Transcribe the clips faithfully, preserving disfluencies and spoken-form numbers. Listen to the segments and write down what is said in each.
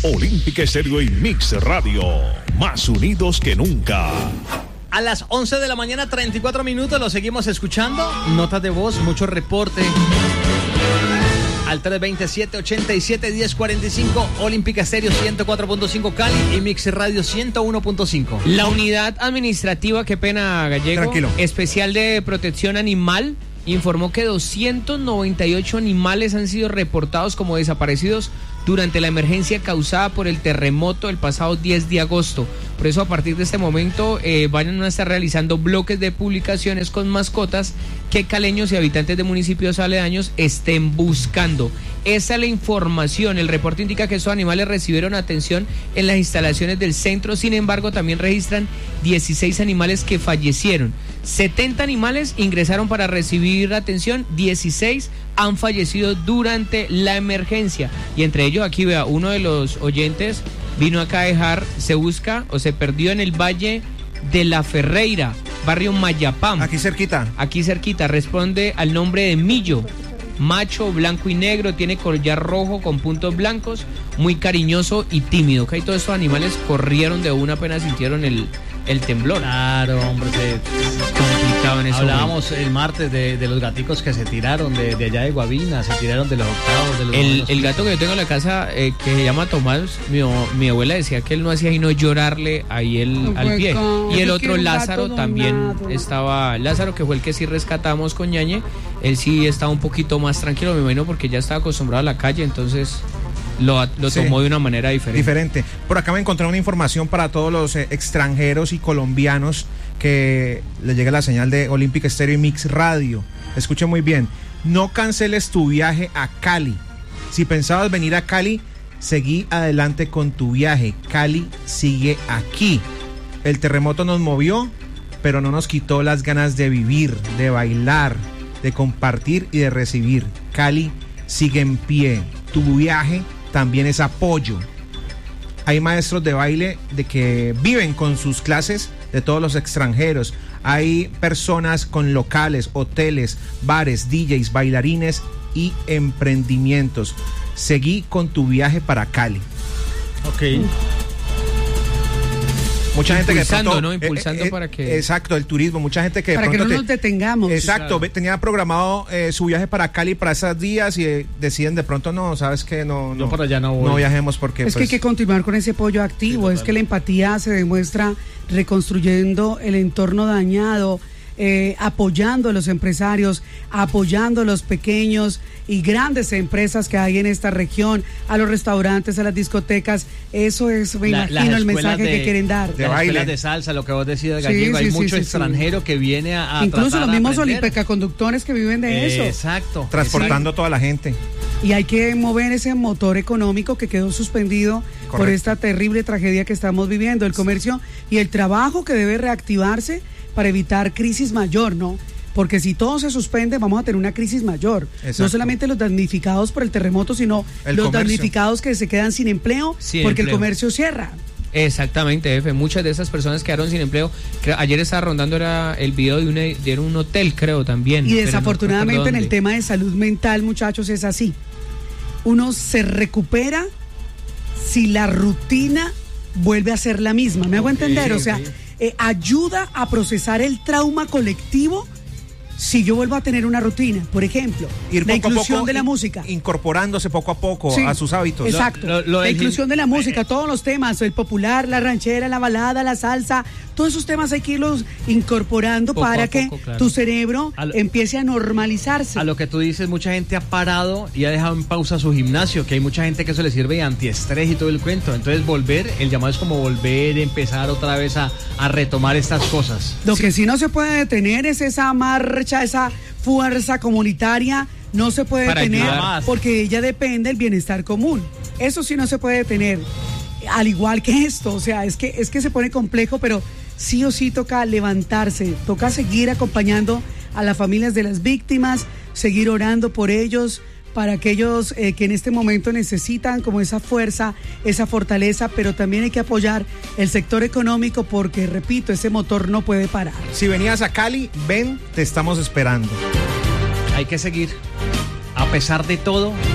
Olímpica Estéreo y Mix Radio, más unidos que nunca. A las once de la mañana, treinta y cuatro minutos, lo seguimos escuchando. Notas de voz, mucho reporte. Al tres veintisiete, ochenta y siete, diez cuarenta y cinco, Olímpica Estéreo ciento cuatro punto cinco Cali y Mix Radio ciento uno punto cinco. La unidad administrativa, qué pena, Gallego, Tranquilo. especial de protección animal, informó que doscientos noventa y ocho animales han sido reportados como desaparecidos durante la emergencia causada por el terremoto el pasado diez de agosto. Por eso, a partir de este momento, eh, van a estar realizando bloques de publicaciones con mascotas que caleños y habitantes de municipios aledaños estén buscando. Esa es la información. El reporte indica que estos animales recibieron atención en las instalaciones del centro. Sin embargo, también registran dieciséis animales que fallecieron. setenta animales ingresaron para recibir atención, dieciséis han fallecido durante la emergencia. Y entre ellos, aquí vea, uno de los oyentes vino acá a dejar, se busca o se perdió en el Valle de la Ferreira, barrio Mayapam. Aquí cerquita. Aquí cerquita, responde al nombre de Millo. Macho, blanco y negro, tiene collar rojo con puntos blancos, muy cariñoso y tímido. Que ahí todos estos animales corrieron de una apenas sintieron el, el temblor. Claro, hombre, se... complicado en eso. Hablábamos el martes de, de los gaticos que se tiraron de, de allá de Guavina, se tiraron de los octavos. De los el, novenos. el gato que yo tengo en la casa, eh, que se llama Tomás, mi, mi abuela decía que él no hacía sino llorarle ahí el, al pie. Y el otro, Lázaro, también estaba, Lázaro, que fue el que sí rescatamos con Ñañe, él sí estaba un poquito más tranquilo, me imagino, porque ya estaba acostumbrado a la calle, entonces lo, lo Sí. tomó de una manera diferente. Diferente. Por acá me encontré una información para todos los eh, extranjeros y colombianos que les llega la señal de Olímpica Estéreo y Mix Radio. Escuchen muy bien. No canceles tu viaje a Cali. Si pensabas venir a Cali, seguí adelante con tu viaje. Cali sigue aquí. El terremoto nos movió, pero no nos quitó las ganas de vivir, de bailar, de compartir y de recibir. Cali sigue en pie. Tu viaje también es apoyo. Hay maestros de baile de que viven con sus clases de todos los extranjeros. Hay personas con locales, hoteles, bares, D Js, bailarines y emprendimientos. Seguí con tu viaje para Cali. Ok. Mucha gente que de Impulsando, pronto, ¿no? Impulsando eh, eh, para que... Exacto, el turismo. Mucha gente que de Para que pronto no te- nos detengamos. Exacto, Claro. ve- tenía programado eh, su viaje para Cali para esos días y eh, deciden de pronto, no, sabes que no, no, Yo por allá no voy. no viajemos porque Es que pues, hay que continuar con ese apoyo activo, Sí, es que la empatía se demuestra reconstruyendo el entorno dañado, eh, apoyando a los empresarios, apoyando a los pequeños y grandes empresas que hay en esta región, a los restaurantes, a las discotecas. Eso es, me La- las imagino, el escuelas mensaje de- que quieren dar. de Las baile. escuelas de salsa, lo que vos decías, Sí, Gallego, hay sí, sí, mucho sí, extranjero que viene a, a Incluso tratar los de mismos aprender. olimpicaconductores que viven de eso. Exacto. transportando a toda la gente. Y hay que mover ese motor económico que quedó suspendido por Correcto. esta terrible tragedia que estamos viviendo, el comercio y el trabajo que debe reactivarse para evitar crisis mayor, ¿no? Porque si todo se suspende, vamos a tener una crisis mayor. Exacto. No solamente los damnificados por el terremoto, sino El los comercio. damnificados que se quedan sin empleo Sin porque empleo. el comercio cierra. Exactamente, jefe. Muchas de esas personas quedaron sin empleo. Creo- ayer estaba rondando era el video de, una, de un hotel, creo, también. Y pero no desafortunadamente recuerdo en el dónde. tema de salud mental, muchachos, es así. Uno se recupera si la rutina vuelve a ser la misma. ¿Me hago entender? O sea, eh, ayuda a procesar el trauma colectivo si yo vuelvo a tener una rutina. Por ejemplo, Ir la poco a inclusión poco de la in- música. Incorporándose poco a poco Sí, a sus hábitos. Exacto. Lo- lo la del inclusión gim- de la música, todos los temas, el popular, la ranchera, la balada, la salsa, todos esos temas hay que irlos incorporando Poco para a que poco, claro. tu cerebro A lo- empiece a normalizarse. A lo que tú dices, mucha gente ha parado y ha dejado en pausa su gimnasio, que hay mucha gente que eso le sirve de antiestrés y todo el cuento. Entonces volver, el llamado es como volver, empezar otra vez a, a retomar estas cosas. Lo que sí no se puede detener es esa marcha, esa fuerza comunitaria, no se puede Para detener ayudar más. porque ella depende del bienestar común. Eso sí no se puede detener. Al igual que esto, o sea, es que es que se pone complejo, pero sí o sí toca levantarse, toca seguir acompañando a las familias de las víctimas, seguir orando por ellos, para aquellos eh, que en este momento necesitan como esa fuerza, esa fortaleza, pero también hay que apoyar el sector económico porque, repito, ese motor no puede parar. Si venías a Cali, ven, te estamos esperando. Hay que seguir. A pesar de todo,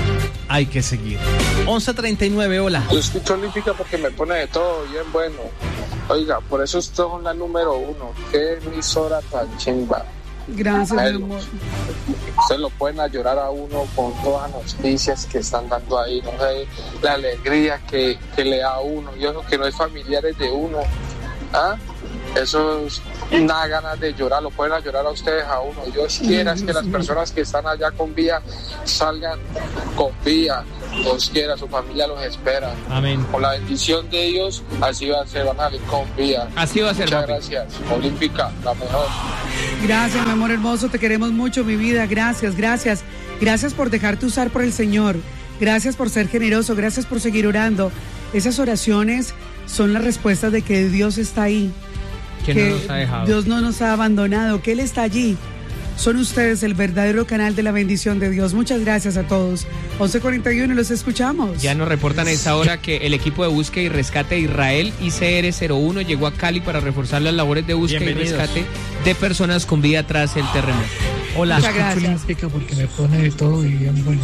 hay que seguir. once treinta y nueve, hola. Yo escucho Olímpica porque me pone de todo bien bueno. Oiga, por eso ustedes son la número uno. Qué emisora tan chimba. Gracias, mi amor. Ustedes lo pueden a llorar a uno con todas las noticias que están dando ahí, no sé, la alegría que, que le da a uno, y eso que no es familiares de uno. ¿Ah? Eso es nada ganas de llorar, lo pueden a llorar a ustedes a uno. Dios quiera es que las personas que están allá con vida salgan con vida. Dios quiera, su familia los espera. Amén. Con la bendición de Dios, así va a ser, van a salir con vida. Así va a ser. Muchas papi. gracias. Olímpica, la mejor. Gracias, mi amor hermoso, te queremos mucho, mi vida. Gracias, gracias. Gracias por dejarte usar por el Señor. Gracias por ser generoso, gracias por seguir orando. Esas oraciones son las respuestas de que Dios está ahí. Que, que no nos ha dejado. Dios no nos ha abandonado, que Él está allí. Son ustedes el verdadero canal de la bendición de Dios. Muchas gracias a todos. once cuarenta y uno, los escuchamos. Ya nos reportan a esa hora que el equipo de búsqueda y rescate de Israel, I C R cero uno, llegó a Cali para reforzar las labores de búsqueda y rescate de personas con vida tras el terremoto. Hola. Muchas gracias. Olímpica porque me pone de todo y bien bueno.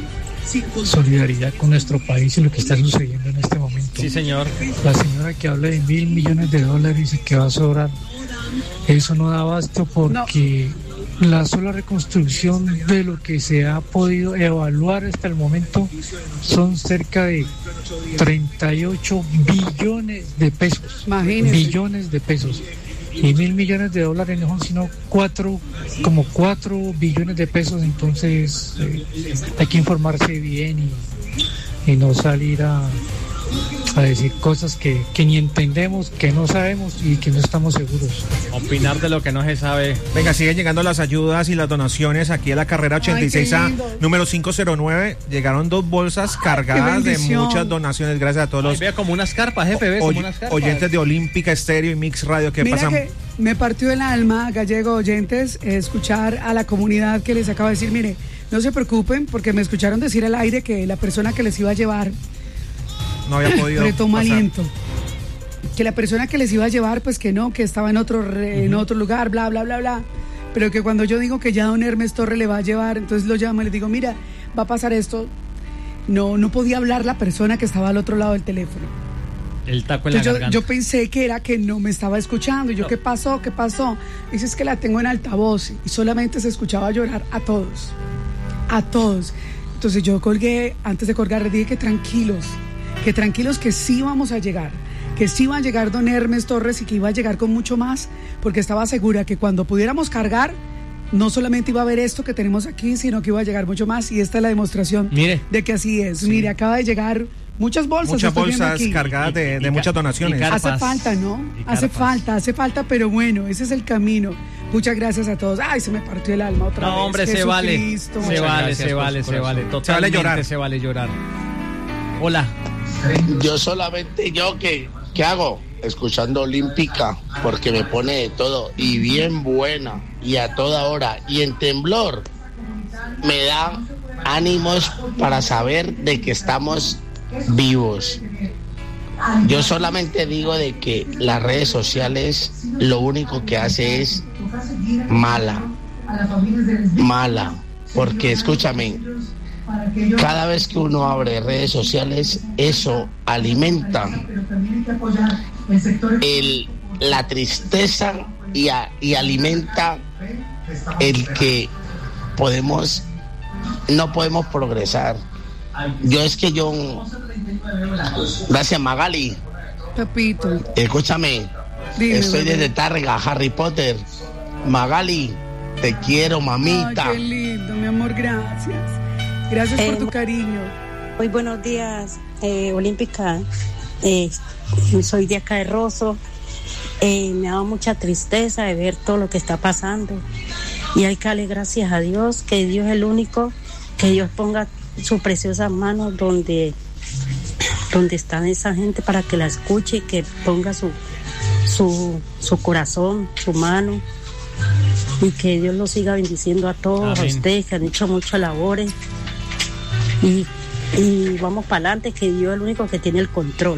Solidaridad con nuestro país y lo que está sucediendo en este momento. Sí, señor. La señora que habla de mil millones de dólares y que va a sobrar, eso no da abasto porque no. La sola reconstrucción de lo que se ha podido evaluar hasta el momento son cerca de treinta y ocho billones de pesos. Imagínese. Billones de pesos. Y mil millones de dólares no son sino cuatro, como cuatro billones de pesos, entonces eh, hay que informarse bien y, y no salir a, a decir cosas que, que ni entendemos, que no sabemos y que no estamos seguros. Opinar de lo que no se sabe. Venga, siguen llegando las ayudas y las donaciones aquí a la carrera ochenta y seis A, número quinientos nueve. Llegaron dos bolsas cargadas de muchas donaciones. Gracias a todos Ay, los vea como unas carpas, jefe, ve, como oy- unas carpas. oyentes de Olímpica Estéreo y Mix Radio que Mira pasan. que me partió el alma, gallego oyentes, eh, escuchar a la comunidad que les acabo de decir, mire, no se preocupen porque me escucharon decir al aire que la persona que les iba a llevar No había podido retomó pasar. aliento. Que la persona que les iba a llevar, pues que no, que estaba en otro re, uh-huh. en otro lugar, bla, bla, bla, bla. Pero que cuando yo digo que ya don Hermes Torre le va a llevar, entonces lo llamo y le digo, mira, va a pasar esto. No, no podía hablar la persona que estaba al otro lado del teléfono. El taco en la Entonces yo, garganta. yo pensé que era que no me estaba escuchando. Y yo, No. ¿qué pasó? ¿Qué pasó? Dices que la tengo en altavoz y solamente se escuchaba llorar a todos. A todos. Entonces yo colgué, antes de colgar, le dije que tranquilos, que tranquilos que sí vamos a llegar, que sí va a llegar don Hermes Torres y que iba a llegar con mucho más, porque estaba segura que cuando pudiéramos cargar, no solamente iba a haber esto que tenemos aquí, sino que iba a llegar mucho más. Y esta es la demostración Mire. de que así es. Sí. Mire, acaba de llegar muchas bolsas. Muchas estoy viendo bolsas aquí. cargadas de, Y- y de ca- muchas donaciones. y car- Hace carpas. falta, ¿no? Y Hace carpas. falta, hace falta, pero bueno, ese es el camino. Muchas gracias a todos. Ay, se me partió el alma otra vez. No, hombre, se vale. Jesucristo. Se Muchas vale, gracias se por vale, su se vale. corazón. Totalmente llorar. se vale llorar. Hola. Yo solamente, yo que, ¿qué hago? Escuchando Olímpica, porque me pone de todo, y bien buena, y a toda hora, y en temblor, me da ánimos para saber de que estamos vivos. Yo solamente digo de que las redes sociales lo único que hace es mala, mala, porque escúchame, cada vez que uno abre redes sociales, eso alimenta el, la tristeza y, a, y alimenta el que podemos, no podemos progresar. Yo es que yo, gracias Magali, Papito, escúchame, dime, estoy bebé. desde Targa, Harry Potter, Magali, te quiero mamita. Ay, qué lindo, mi amor, gracias. Gracias por Eh, tu cariño. Muy buenos días, eh, Olímpica. Eh, soy de acá de Rosso. Eh, me ha dado mucha tristeza de ver todo lo que está pasando. Y hay que darle gracias a Dios, que Dios es el único, que Dios ponga sus preciosas manos donde, donde está esa gente para que la escuche y que ponga su, su, su corazón, su mano. Y que Dios los siga bendiciendo a todos, Amén. a ustedes que han hecho muchas labores. Y, y vamos para adelante, que Dios es el único que tiene el control.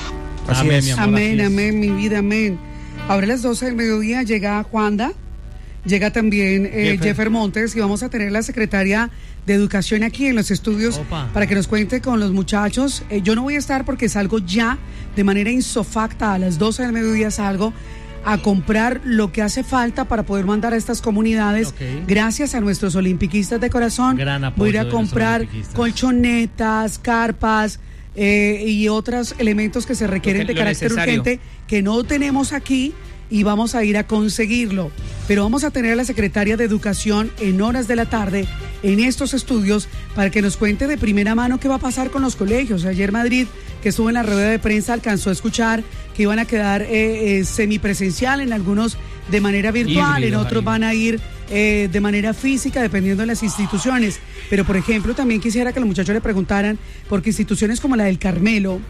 Así Amén, es. mi amor, Amén, así es. amén, mi vida, amén. Ahora a las doce del mediodía llega Juanda llega también eh, Jeffer. Jeffer Montes y vamos a tener la secretaria de Educación aquí en los estudios Opa. para que nos cuente con los muchachos. Eh, yo no voy a estar porque salgo ya de manera insofacta, a las doce del mediodía salgo a comprar lo que hace falta para poder mandar a estas comunidades. Ok. Gracias a nuestros olimpiquistas de corazón. Gran apoyo voy a ir a de nuestros comprar olimpiquistas. colchonetas, carpas eh, y otros elementos que se requieren Lo que- de lo carácter necesario. urgente que no tenemos aquí y vamos a ir a conseguirlo. Pero vamos a tener a la secretaria de Educación en horas de la tarde en estos estudios para que nos cuente de primera mano qué va a pasar con los colegios. Ayer Madrid, que estuvo en la rueda de prensa, alcanzó a escuchar que iban a quedar eh, eh, semipresencial, en algunos de manera virtual, Híbrido, en otros ahí. van a ir eh, de manera física, dependiendo de las instituciones. Pero, por ejemplo, también quisiera que los muchachos le preguntaran, porque instituciones como la del Carmelo,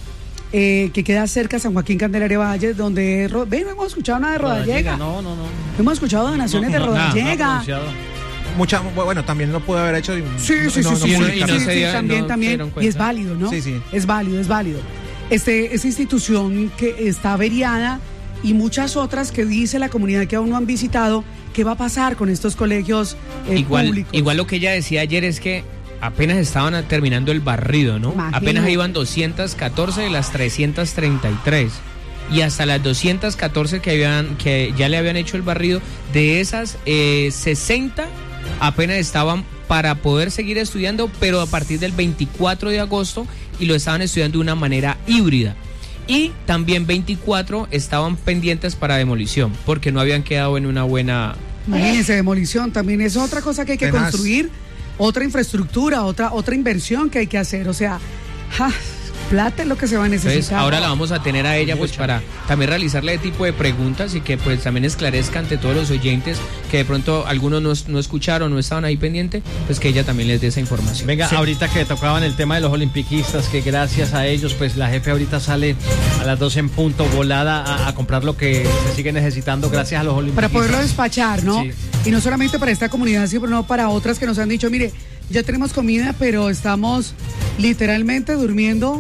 eh, que queda cerca de San Joaquín Candelaria Valle, donde... Ro- Ven, no hemos escuchado nada de Rodallega. No, no, no. No hemos escuchado donaciones No, de no, nada, no ha Rodallega. pronunciado. Mucha, bueno, también lo pudo haber hecho. y- Sí, sí, no- sí, no sí, no sí, y no sí, se sí, dio- también, no se también, dieron y cuenta. es válido, ¿no? Sí, sí. Es válido, es válido. Este, esa institución que está averiada y muchas otras que dice la comunidad que aún no han visitado, ¿qué va a pasar con estos colegios eh, Igual, públicos? igual lo que ella decía ayer es que apenas estaban terminando el barrido, ¿no? Imagínate. Apenas iban doscientas catorce de las trescientas treinta y tres. Y hasta las doscientas catorce que habían que ya le habían hecho el barrido, de esas eh, sesenta apenas estaban para poder seguir estudiando, pero a partir del veinticuatro de agosto, y lo estaban estudiando de una manera híbrida. Y también veinticuatro estaban pendientes para demolición, porque no habían quedado en una buena... Imagínense, demolición también es otra cosa que hay que Tenaz. construir, otra infraestructura, otra, otra inversión que hay que hacer. O sea, ja, plata es lo que se va a necesitar. Entonces, ahora la vamos a tener a ella pues para también realizarle ese tipo de preguntas y que pues también esclarezca ante todos los oyentes que de pronto algunos no, no escucharon, no estaban ahí pendientes, pues que ella también les dé esa información. Venga, Sí. ahorita que tocaban el tema de los olimpiquistas, que gracias a ellos, pues la jefe ahorita sale a las doce en punto volada a, a comprar lo que se sigue necesitando gracias a los olimpiquistas. Para poderlo despachar, ¿no? Sí. Y no solamente para esta comunidad, sino para otras que nos han dicho, mire, ya tenemos comida, pero estamos literalmente durmiendo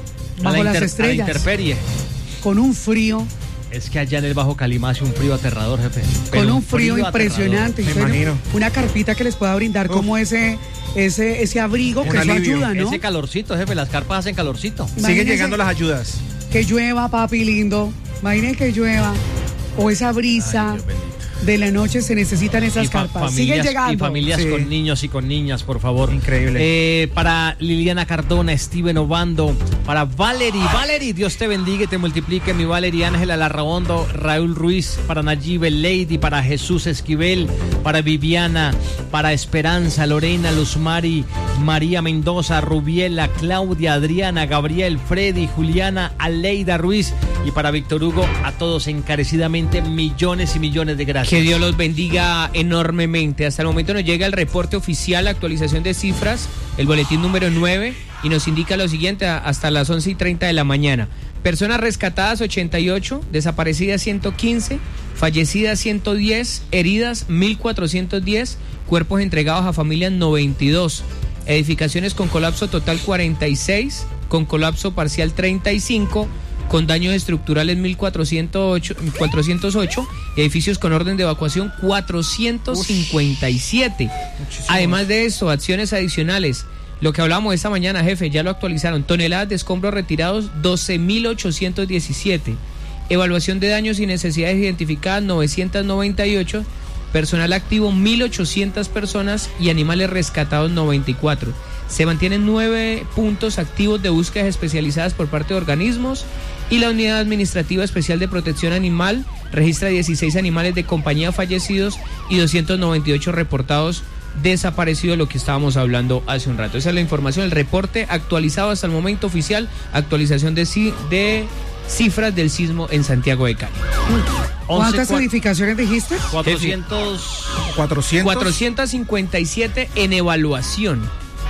A bajo la las inter- a la estrellas, intemperie. con un frío, Es que allá en el Bajo Calima hace un frío aterrador, jefe. Pero con un frío, impresionante. Me Y bueno, imagino. una carpita que les pueda brindar Uf. como ese, ese, ese abrigo, Un que eso alivio. ayuda, ¿no? Ese calorcito, jefe, las carpas hacen calorcito. Siguen Imagínese llegando las ayudas. que llueva, papi lindo. Imagínense que llueva. O esa brisa de la noche, se necesitan esas Y fa- carpas. Siguen familias- llegando. Y familias Sí. con niños y con niñas, por favor. Increíble. Eh, para Liliana Cardona, Steven Obando, para Valerie, Valerie, Dios te bendiga y te multiplique, mi Valerie, Ángela Larraondo, Raúl Ruiz, para Nayibe Lady, para Jesús Esquivel, para Viviana, para Esperanza, Lorena, Luzmari, María Mendoza, Rubiela, Claudia, Adriana, Gabriel, Freddy, Juliana, Aleida Ruiz y para Víctor Hugo, a todos encarecidamente millones y millones de gracias. Que Dios los bendiga enormemente. Hasta el momento nos llega el reporte oficial, la actualización de cifras, el boletín número nueve, y nos indica lo siguiente a- hasta las once y treinta de la mañana. Personas rescatadas ochenta y ocho, desaparecidas ciento quince, fallecidas ciento diez, heridas mil cuatrocientos diez, cuerpos entregados a familias noventa y dos, edificaciones con colapso total cuarenta y seis, con colapso parcial treinta y cinco, con daños estructurales mil cuatrocientos ocho, cuatrocientos ocho, edificios con orden de evacuación cuatrocientos cincuenta y siete. Además de esto, acciones adicionales. Lo que hablábamos esta mañana, jefe, ya lo actualizaron. Toneladas de escombros retirados, doce mil ochocientos diecisiete. Evaluación de daños y necesidades identificadas, novecientos noventa y ocho. Personal activo, mil ochocientas personas y animales rescatados, noventa y cuatro. Se mantienen nueve puntos activos de búsquedas especializadas por parte de organismos y la Unidad Administrativa Especial de Protección Animal registra dieciséis animales de compañía fallecidos y doscientos noventa y ocho reportados desaparecidos, lo que estábamos hablando hace un rato. Esa es la información, el reporte actualizado hasta el momento oficial, actualización de, ci- de cifras del sismo en Santiago de Cali. ¿Cuántas once, edificaciones dijiste? cuatrocientos cuatrocientos. cuatrocientos cincuenta y siete en evaluación.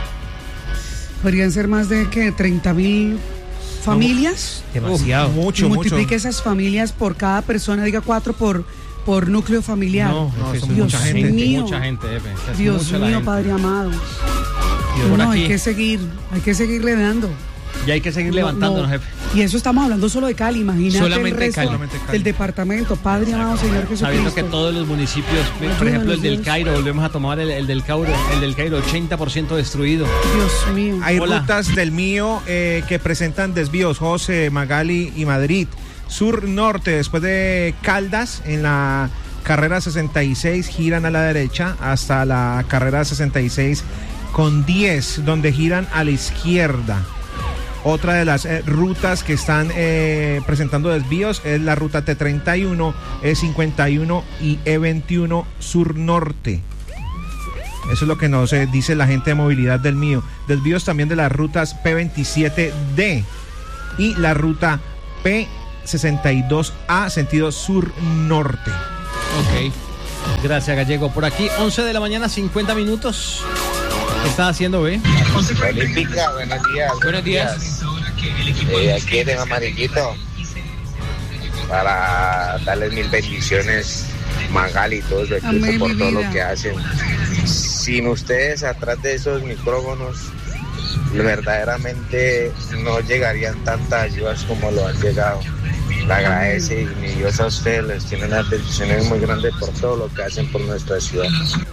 Podrían ser más de que treinta mil familias. Demasiado. Uf, mucho, y mucho. multiplique esas familias por cada persona, diga cuatro por, por núcleo familiar. No, No, jefe, son es Dios mucha gente. mío. Mucha gente, jefe. O sea, es Dios mucha la mío, gente. Padre amado. Y por No, aquí, hay que seguir, hay que seguirle dando. Y hay que seguir No, levantándonos, no. jefe. Y eso estamos hablando solo de Cali, imagínate Solamente el resto Cali. Solamente Cali. del departamento. Padre amado Señor Jesucristo. Sabiendo que todos los municipios, por Ayúdanos, ejemplo, el del Dios. Cairo, volvemos a tomar el, el del Cairo, el del Cairo, ochenta por ciento destruido. Dios mío. Hay Hola. rutas del mío eh, que presentan desvíos, José, Magali y Madrid. Sur-norte, después de Caldas, en la carrera sesenta y seis, giran a la derecha hasta la carrera sesenta y seis con diez, donde giran a la izquierda. Otra de las eh, rutas que están eh, presentando desvíos es la ruta T treinta y uno, E cincuenta y uno y E veintiuno sur-norte. Eso es lo que nos eh, dice la gente de movilidad del mío. Desvíos también de las rutas P veintisiete D y la ruta P sesenta y dos A, sentido sur-norte. Ok. Gracias, Gallego. Por aquí, once de la mañana, cincuenta minutos. ¿Qué estás haciendo, ve? Olímpica, buenos días. Buenos días. Eh, aquí en Amarillito para darles mil bendiciones, Magali y todo su equipo, Amén, por mi todo vida. lo que hacen. Sin ustedes atrás de esos micrófonos, verdaderamente no llegarían tantas ayudas como lo han llegado. Le agradece y mi Dios a ustedes les tiene unas bendiciones muy grandes por todo lo que hacen por nuestra ciudad.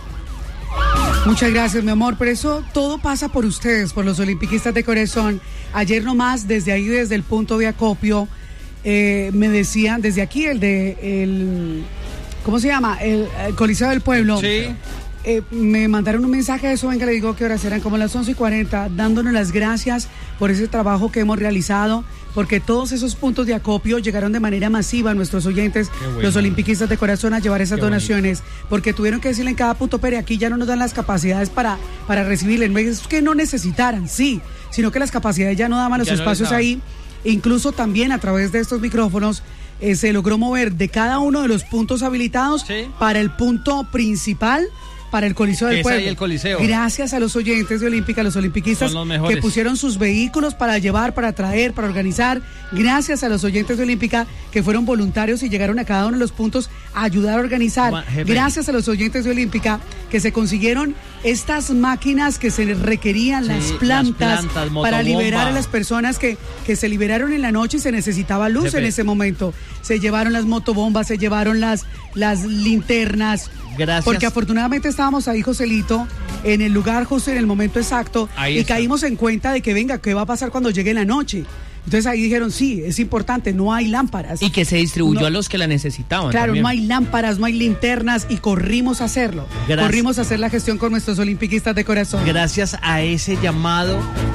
Muchas gracias, mi amor. Pero eso todo pasa por ustedes, por los olimpiquistas de corazón. Ayer nomás, desde ahí, desde el punto de acopio, eh, me decían, desde aquí, el de, el, ¿cómo se llama? El, el Coliseo del Pueblo. Sí. Eh, me mandaron un mensaje de eso, venga, le digo que horas eran, como las once y cuarenta, dándonos las gracias por ese trabajo que hemos realizado, porque todos esos puntos de acopio llegaron de manera masiva a nuestros oyentes, bueno. los olimpiquistas de corazón, a llevar esas Qué donaciones, porque tuvieron que decirle en cada punto, pero aquí ya no nos dan las capacidades para, para recibirle. No es que no necesitaran, sí, sino que las capacidades ya no daban los Ya no les espacios daban. ahí. Incluso también a través de estos micrófonos eh, se logró mover de cada uno de los puntos habilitados Sí. para el punto principal, para el Coliseo del Es Pueblo. ahí el Coliseo. Gracias a los oyentes de Olímpica, los olimpiquistas Son los mejores. que pusieron sus vehículos para llevar, para traer, para organizar. Gracias a los oyentes de Olímpica que fueron voluntarios y llegaron a cada uno de los puntos a ayudar a organizar. Ma- jefe. Gracias a los oyentes de Olímpica que se consiguieron estas máquinas que se les requerían, Sí, las las plantas, plantas, para motobomba. liberar a las personas que, que se liberaron en la noche y se necesitaba luz Jefe. en ese momento. Se llevaron las motobombas, se llevaron las, las linternas. Gracias. Porque afortunadamente estábamos ahí, Joselito, en el lugar justo, en el momento exacto, Ahí y está. caímos en cuenta de que, venga, ¿qué va a pasar cuando llegue la noche? Entonces ahí dijeron, sí, es importante, no hay lámparas. Y que se distribuyó No. a los que la necesitaban. Claro, también. no hay lámparas, no hay linternas, y corrimos a hacerlo. Gracias. Corrimos a hacer la gestión con nuestros olimpiquistas de corazón. Gracias a ese llamado,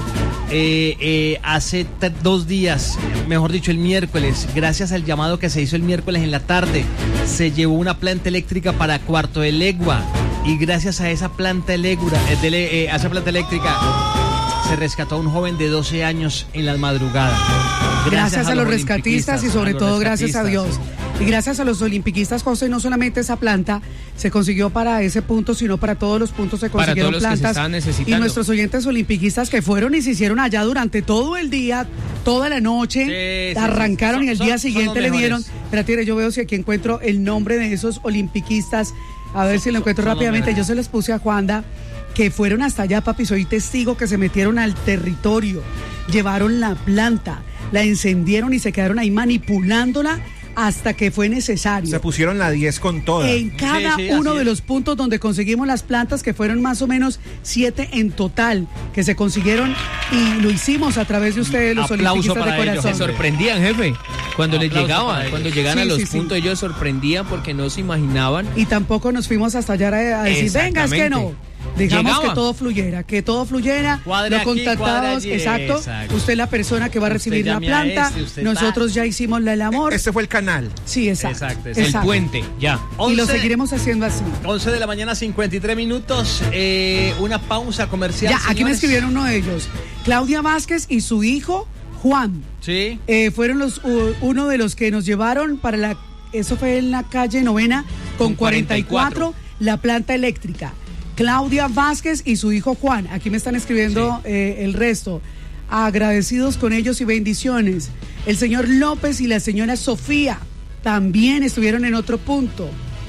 eh, eh, hace t- dos días, mejor dicho, el miércoles, gracias al llamado que se hizo el miércoles en la tarde, se llevó una planta eléctrica para Cuarto de Legua. Y gracias a esa planta, eléctrica, eh, de le- eh, a esa planta eléctrica se rescató a un joven de doce años en las madrugadas. Gracias, a, los rescatistas olimpiquistas, y sobre a los todo gracias a Dios. rescatistas. Y gracias a los olimpiquistas, José, no solamente esa planta se consiguió para ese punto, sino para todos los puntos se Para consiguieron todos los que se plantas. estaban necesitando. Y nuestros oyentes olimpiquistas que fueron y se hicieron allá durante todo el día, toda la noche, Sí, sí, arrancaron sí, y el son- día son siguiente los le dieron. mejores. Espérate, yo veo si aquí encuentro el nombre de esos olimpiquistas. A ver si lo encuentro son los rápidamente. mejores. Yo se les puse a Juanda, que fueron hasta allá, papi, soy testigo, que se metieron al territorio, llevaron la planta, la encendieron y se quedaron ahí manipulándola hasta que fue necesario. Se pusieron la diez con toda. En cada Sí, sí, uno así de es. los puntos donde conseguimos las plantas, que fueron más o menos siete en total, que se consiguieron, y lo hicimos a través de ustedes, los Aplauso olimpiquistas de para ellos, corazón. Se sorprendían, jefe. Cuando les Aplauso para llegaban, ellos. cuando llegaban a Sí, los sí, sí. puntos, ellos sorprendían porque no se imaginaban. Y tampoco nos fuimos hasta allá a, a decir, venga, es que no. Exactamente. Dejamos Llegaban. que todo fluyera, que todo fluyera. Cuadre Lo aquí, cuadre contactados, allí. exacto. Exacto. Usted es la persona que va a Usted recibir la llame a planta. este, usted Nosotros tal. ya hicimos la- el amor. Este fue el canal. Sí, exacto. Exacto, El exacto. puente, ya. Y lo once seguiremos haciendo así. once de la mañana, cincuenta y tres minutos. Eh, una pausa comercial. Ya, aquí me señores. escribieron uno de ellos. Claudia Vázquez y su hijo, Juan. Sí. Eh, fueron los u- uno de los que nos llevaron para la, eso fue en la calle Novena con Con cuarenta y cuarenta y cuatro, la planta eléctrica. Claudia Vázquez y su hijo Juan. Aquí me están escribiendo eh, el resto. Agradecidos con ellos y bendiciones. El señor López y la señora Sofía también estuvieron en otro punto.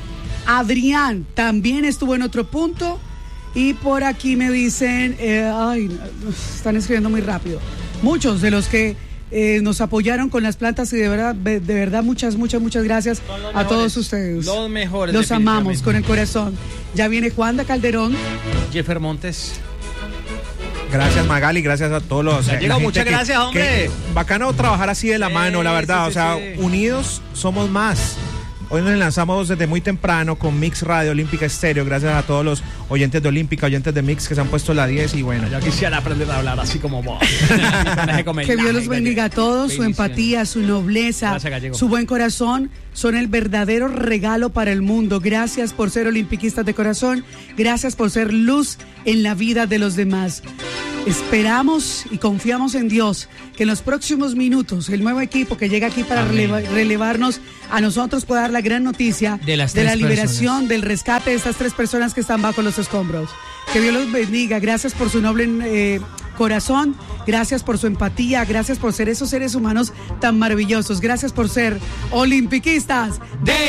Adrián también estuvo en otro punto. Y por aquí me dicen, eh, ay, están escribiendo muy rápido. muchos de los que eh, nos apoyaron con las plantas y de verdad, de, de verdad muchas, muchas, muchas gracias a mejores, todos ustedes. Los mejores. Los amamos con el corazón. Ya viene Juanda Calderón. Jeffer Montes. Gracias Magali, gracias a todos los. Ya llegó, muchas que, gracias, hombre. Que bacano trabajar así de la mano, sí, la verdad. sí, o sea, sí. unidos somos más. Hoy nos lanzamos desde muy temprano con Mix Radio, Olímpica Estéreo. Gracias a todos los oyentes de Olímpica, oyentes de Mix que se han puesto la diez y bueno. Yo quisiera aprender a hablar así como vos. Que Dios los bendiga a todos, su empatía, su nobleza, Gracias, su buen corazón son el verdadero regalo para el mundo. Gracias por ser olimpiquistas de corazón, gracias por ser luz en la vida de los demás. Esperamos y confiamos en Dios que en los próximos minutos el nuevo equipo que llega aquí para releva, relevarnos a nosotros pueda dar la gran noticia de, las de la liberación, personas. del rescate de estas tres personas que están bajo los escombros. Que Dios los bendiga. Gracias por su noble eh, corazón, gracias por su empatía, gracias por ser esos seres humanos tan maravillosos, gracias por ser olimpiquistas de